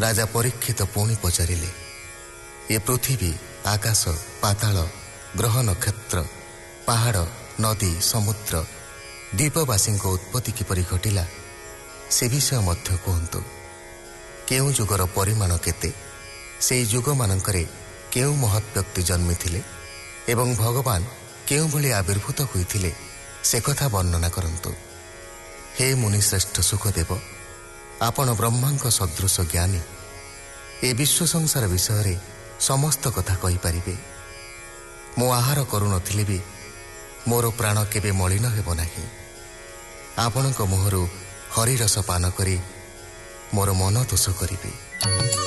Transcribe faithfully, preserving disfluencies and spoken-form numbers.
ରାଜା ପରୀକ୍ଷିତ ପୁଣି ପଚାରିଲେ, ଏ ପୃଥିବୀ, ଆକାଶ, ପାତାଳ, ଗ୍ରହ, ନକ୍ଷତ୍ର, ପାହାଡ଼, ନଦୀ, ସମୁଦ୍ର, ଦ୍ୱୀପବାସୀଙ୍କ ଉତ୍ପତ୍ତି କିପରି ଘଟିଲା ସେ ବିଷୟ ମଧ୍ୟ କୁହନ୍ତୁ। କେଉଁ ଯୁଗର ପରିମାଣ କେତେ, ସେହି ଯୁଗମାନଙ୍କରେ କେଉଁ ମହତ୍ ବ୍ୟକ୍ତି ଜନ୍ମିଥିଲେ ଏବଂ ଭଗବାନ କେଉଁଭଳି ଆବିର୍ଭୂତ ହୋଇଥିଲେ ସେ କଥା ବର୍ଣ୍ଣନା କରନ୍ତୁ। ହେ ମୁନିଶ୍ରେଷ୍ଠ ସୁଖଦେବ, ଆପଣ ବ୍ରହ୍ମାଙ୍କ ସଦୃଶ ଜ୍ଞାନୀ, ଏ ବିଶ୍ୱ ସଂସାର ବିଷୟରେ ସମସ୍ତ କଥା କହିପାରିବେ। ମୁଁ ଆହାର କରୁନଥିଲେ ବି ମୋର ପ୍ରାଣ କେବେ ମଳିନ ହେବ ନାହିଁ। ଆପଣଙ୍କ ମୁହଁରୁ ହରିରସ ପାନ କରି ମୋର ମନ ତୋଷ କରିବି।